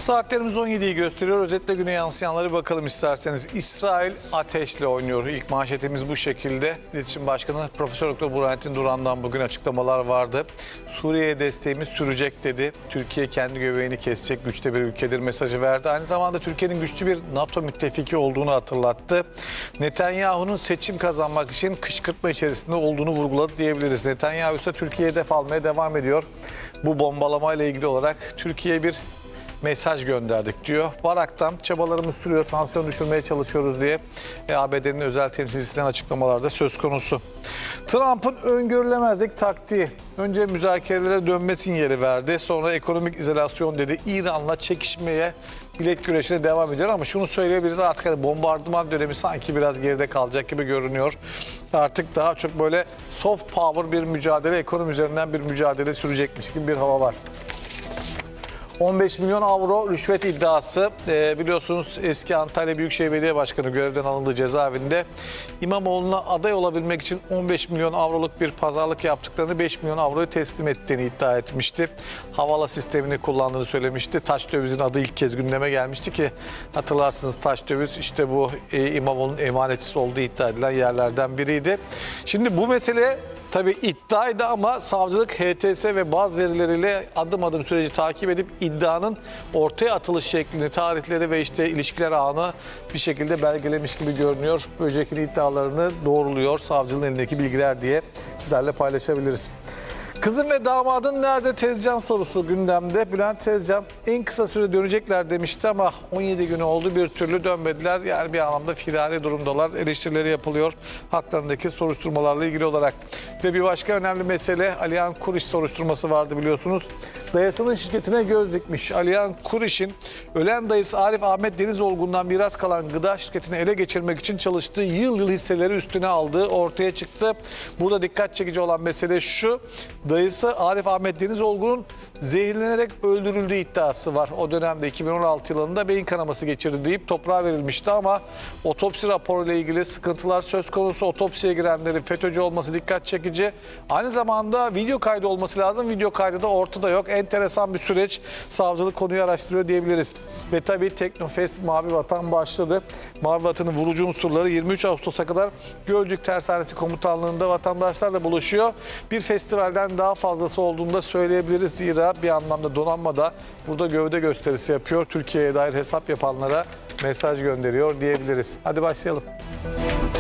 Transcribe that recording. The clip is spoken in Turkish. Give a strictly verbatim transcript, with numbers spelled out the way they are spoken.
Saatlerimiz on yediyi gösteriyor. Özetle güne yansıyanları bakalım isterseniz. İsrail ateşle oynuyor. İlk manşetimiz bu şekilde. İletişim Başkanı Profesör Doktor Burhanettin Duran'dan bugün açıklamalar vardı. Suriye'ye desteğimiz sürecek dedi. Türkiye kendi göbeğini kesecek güçte bir ülkedir mesajı verdi. Aynı zamanda Türkiye'nin güçlü bir NATO müttefiki olduğunu hatırlattı. Netanyahu'nun seçim kazanmak için kışkırtma içerisinde olduğunu vurguladı diyebiliriz. Netanyahu ise Türkiye'ye hedef almaya devam ediyor. Bu bombalamayla ilgili olarak Türkiye'ye bir mesaj gönderdik diyor. Barak'tan çabalarımız sürüyor, tansiyon düşürmeye çalışıyoruz diye A B D'nin özel temsilcisinden açıklamalarda söz konusu. Trump'ın öngörülemezlik taktiği. Önce müzakerelere dönme sinyali verdi. Sonra ekonomik izolasyon dedi. İran'la çekişmeye, bilek güreşine devam ediyor ama şunu söyleyebiliriz, artık hani bombardıman dönemi sanki biraz geride kalacak gibi görünüyor. Artık daha çok böyle soft power bir mücadele, ekonomi üzerinden bir mücadele sürecekmiş gibi bir hava var. on beş milyon avro rüşvet iddiası. Ee, biliyorsunuz eski Antalya Büyükşehir Belediye Başkanı görevden alındığı cezaevinde İmamoğlu'na aday olabilmek için on beş milyon avroluk bir pazarlık yaptıklarını, beş milyon avroyu teslim ettiğini iddia etmişti. Havala sistemini kullandığını söylemişti. Taş dövizin adı ilk kez gündeme gelmişti ki hatırlarsınız, taş döviz işte bu e, İmamoğlu'nun emanetçisi olduğu iddia edilen yerlerden biriydi. Şimdi bu mesele tabii iddiaydı ama savcılık H T S ve bazı verileriyle adım adım süreci takip edip iddianın ortaya atılış şeklini, tarihleri ve işte ilişkiler ağını bir şekilde belgelemiş gibi görünüyor. Böcek'in iddialarını doğruluyor savcılığın elindeki bilgiler diye sizlerle paylaşabiliriz. Kızın ve damadın nerede Tezcan sorusu gündemde. Bülent Tezcan en kısa süre dönecekler demişti ama on yedi gün oldu, bir türlü dönmediler. Yani bir anlamda firari durumdalar. Eleştirileri yapılıyor haklarındaki soruşturmalarla ilgili olarak. Ve bir başka önemli mesele, Alihan Kuriş soruşturması vardı biliyorsunuz. Dayısının şirketine göz dikmiş. Alihan Kuriş'in ölen dayısı Arif Ahmet Denizolgun'dan miras kalan gıda şirketini ele geçirmek için çalıştığı yıl yıl hisseleri üstüne aldığı ortaya çıktı. Burada dikkat çekici olan mesele şu: dayısı Arif Ahmet Denizolgun'un zehirlenerek öldürüldüğü iddiası var. O dönemde iki bin on altı yılında beyin kanaması geçirdi deyip toprağa verilmişti ama otopsi raporuyla ilgili sıkıntılar söz konusu. Otopsiye girenlerin FETÖ'cü olması dikkat çekici. Aynı zamanda video kaydı olması lazım. Video kaydı da ortada yok. Enteresan bir süreç. Savcılık konuyu araştırıyor diyebiliriz. Ve tabii Teknofest Mavi Vatan başladı. Mavi Vatan'ın vurucu unsurları yirmi üç Ağustos'a kadar Gölcük Tersanesi Komutanlığı'nda vatandaşlarla buluşuyor. Bir festivalden daha fazlası olduğunu da söyleyebiliriz. Zira bir anlamda donanma da burada gövde gösterisi yapıyor. Türkiye'ye dair hesap yapanlara mesaj gönderiyor diyebiliriz. Hadi başlayalım.